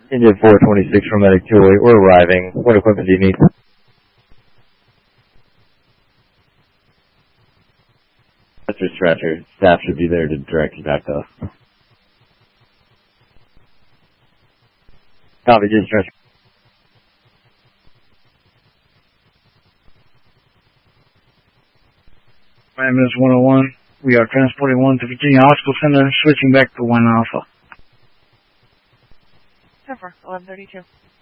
Engine 426 from Medic 208, we're arriving. What equipment do you need? That's your stretcher. Staff should be there to direct you back to us. Copy, just stretcher. Ambulance 101, we are transporting one to Virginia Hospital Center, switching back to 1 Alpha. 10-4, 1132.